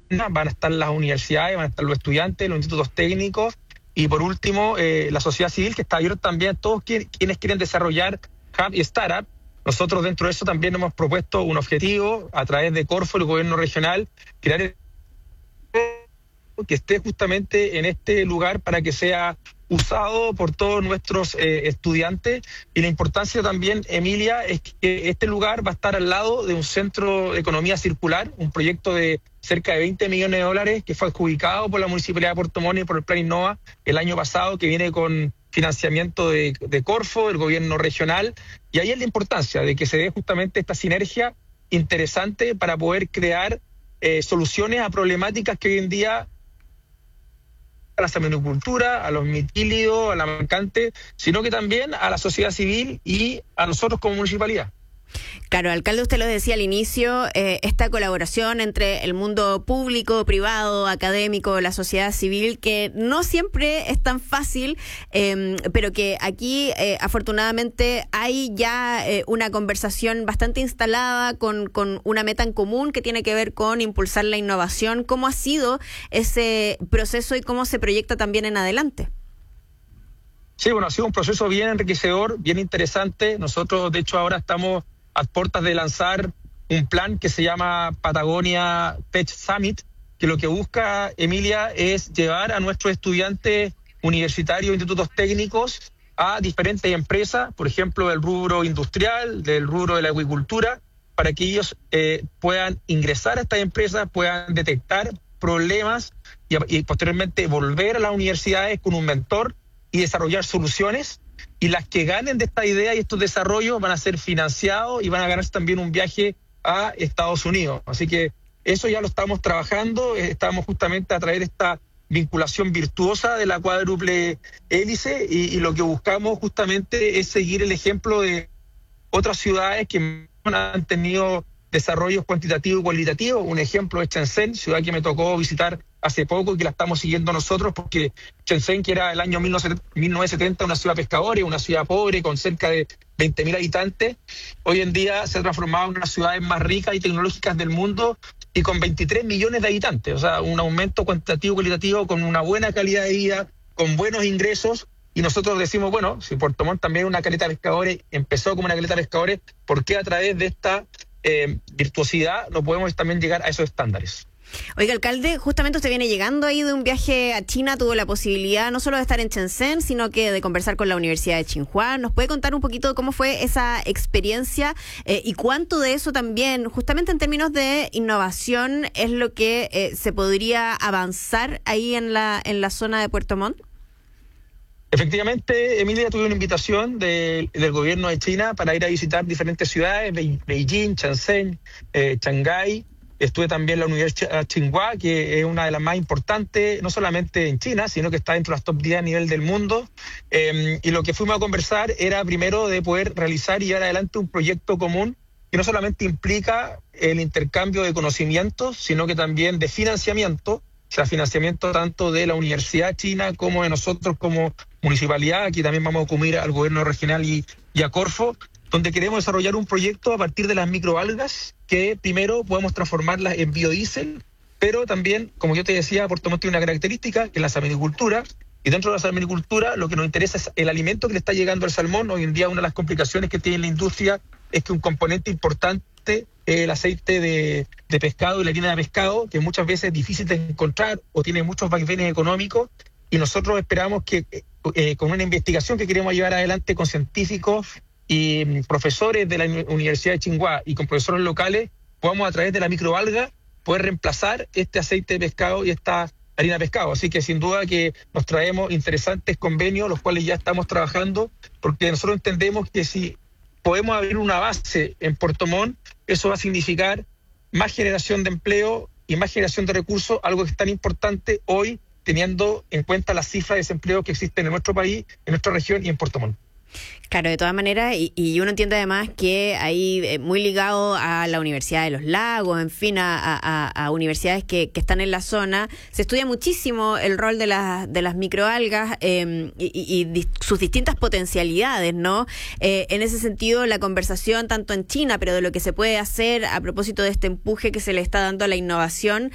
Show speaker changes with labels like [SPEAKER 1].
[SPEAKER 1] van a estar las universidades, van a estar los estudiantes, los institutos técnicos y por último la sociedad civil, que está abierta también a todos quienes quieren desarrollar hub y startup. Nosotros dentro de eso también hemos propuesto un objetivo a través de Corfo, el gobierno regional, crear que esté justamente en este lugar para que sea usado por todos nuestros estudiantes. Y la importancia también, Emilia, es que este lugar va a estar al lado de un centro de economía circular, un proyecto de cerca de 20 millones de dólares que fue adjudicado por la Municipalidad de Puerto Montt y por el Plan Innova el año pasado, que viene con financiamiento de Corfo, del gobierno regional. Y ahí es la importancia de que se dé justamente esta sinergia interesante para poder crear soluciones a problemáticas que hoy en día a la seminicultura, a los mitílidos, a la mercante, sino que también a la sociedad civil y a nosotros como municipalidad.
[SPEAKER 2] Claro, alcalde, usted lo decía al inicio, esta colaboración entre el mundo público, privado, académico, la sociedad civil, que no siempre es tan fácil, pero que aquí afortunadamente hay ya una conversación bastante instalada con una meta en común que tiene que ver con impulsar la innovación. ¿Cómo ha sido ese proceso y cómo se proyecta también en adelante?
[SPEAKER 1] Sí, bueno, ha sido un proceso bien enriquecedor, bien interesante. Nosotros, de hecho, ahora estamos a puertas de lanzar un plan que se llama Patagonia Tech Summit, que lo que busca, Emilia, es llevar a nuestros estudiantes universitarios, institutos técnicos, a diferentes empresas, por ejemplo, del rubro industrial, del rubro de la agricultura, para que ellos puedan ingresar a estas empresas, puedan detectar problemas y posteriormente volver a las universidades con un mentor y desarrollar soluciones. Y las que ganen de esta idea y estos desarrollos van a ser financiados y van a ganarse también un viaje a Estados Unidos. Así que eso ya lo estamos trabajando, estamos justamente a través de esta vinculación virtuosa de la cuádruple hélice y lo que buscamos justamente es seguir el ejemplo de otras ciudades que han tenido desarrollos cuantitativos y cualitativos. Un ejemplo es Shenzhen, ciudad que me tocó visitar hace poco y que la estamos siguiendo nosotros, porque Shenzhen, que era el año 1970 una ciudad pescadora, una ciudad pobre con cerca de 20.000 habitantes, hoy en día se ha transformado en una de las ciudades más ricas y tecnológicas del mundo y con 23 millones de habitantes, o sea, un aumento cuantitativo y cualitativo con una buena calidad de vida, con buenos ingresos. Y nosotros decimos, bueno, si Puerto Montt también es una caleta de pescadores, empezó como una caleta de pescadores, ¿por qué a través de esta virtuosidad no podemos también llegar a esos estándares?
[SPEAKER 2] Oiga, alcalde, justamente usted viene llegando ahí de un viaje a China, tuvo la posibilidad no solo de estar en Shenzhen, sino que de conversar con la Universidad de Tsinghua. ¿Nos puede contar un poquito cómo fue esa experiencia y cuánto de eso también, justamente en términos de innovación, es lo que se podría avanzar ahí en la zona de Puerto Montt?
[SPEAKER 1] Efectivamente, Emilia, tuve una invitación del gobierno de China para ir a visitar diferentes ciudades, Beijing, Shenzhen, Shanghái. Estuve también en la Universidad de Tsinghua, que es una de las más importantes, no solamente en China, sino que está dentro de las top 10 a nivel del mundo. Y lo que fuimos a conversar era primero de poder realizar y llevar adelante un proyecto común que no solamente implica el intercambio de conocimientos, sino que también de financiamiento, o sea, financiamiento tanto de la Universidad China como de nosotros como municipalidad. Aquí también vamos a acudir al gobierno regional y a Corfo, donde queremos desarrollar un proyecto a partir de las microalgas que primero podemos transformarlas en biodiesel, pero también, como yo te decía, Puerto Montt tiene una característica que es la salmonicultura, y dentro de la salmonicultura lo que nos interesa es el alimento que le está llegando al salmón. Hoy en día una de las complicaciones que tiene la industria es que un componente importante es el aceite de pescado y la harina de pescado, que muchas veces es difícil de encontrar o tiene muchos vaivenes económicos, y nosotros esperamos que con una investigación que queremos llevar adelante con científicos y profesores de la Universidad de Tsinghua y con profesores locales, podamos a través de la microalga poder reemplazar este aceite de pescado y esta harina de pescado. Así que sin duda que nos traemos interesantes convenios, los cuales ya estamos trabajando, porque nosotros entendemos que si podemos abrir una base en Puerto Montt, eso va a significar más generación de empleo y más generación de recursos, algo que es tan importante hoy, teniendo en cuenta las cifras de desempleo que existen en nuestro país, en nuestra región y en Puerto Montt.
[SPEAKER 2] Claro, de todas maneras, y uno entiende además que ahí muy ligado a la Universidad de los Lagos, en fin, a universidades que están en la zona, se estudia muchísimo el rol de las microalgas y sus distintas potencialidades, ¿no? En ese sentido, la conversación tanto en China, pero de lo que se puede hacer a propósito de este empuje que se le está dando a la innovación,